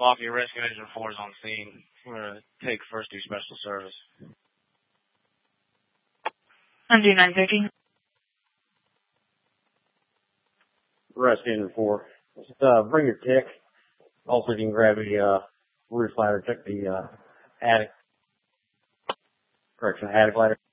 Mafia Rescue Engine 4 is on scene. We're going to take first due special service. MD 913. Rescue Engine 4. Just bring your tick. Also, you can grab a roof ladder, check the attic. Correction, attic ladder.